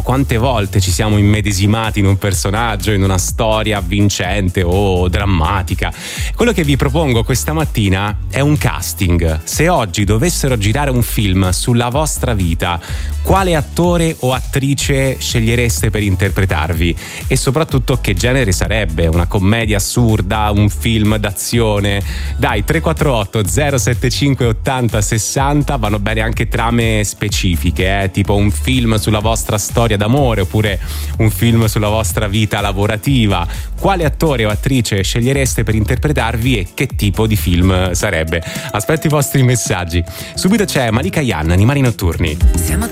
quante volte ci siamo immedesimati in un personaggio, in una storia avvincente o drammatica. Quello che vi propongo questa mattina è un casting. Se oggi dovessero girare un film sulla vostra vita, quale attore o attrice scegliereste per interpretarvi? E soprattutto che genere sarebbe? Una commedia assurda, un film d'azione? Dai, 348 075 80 60, vanno bene anche trame specifiche, tipo un film sulla vostra storia d'amore oppure un film sulla vostra vita lavorativa. Quale attore o attrice scegliereste per interpretarvi e che tipo di film sarebbe? Aspetto i vostri messaggi. Subito c'è Malika Yan, Animali Notturni. Siamo